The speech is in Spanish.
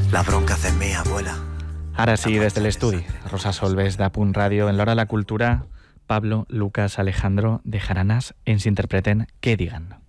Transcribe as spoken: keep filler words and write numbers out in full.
La bronca de mi abuela. Ara sí, des de l'estudi, Rosa Solves de Punt Ràdio, en l'Hora de la Cultura, Pablo, Lucas, Alejandro de Jaranas ens interpreten Què diguen.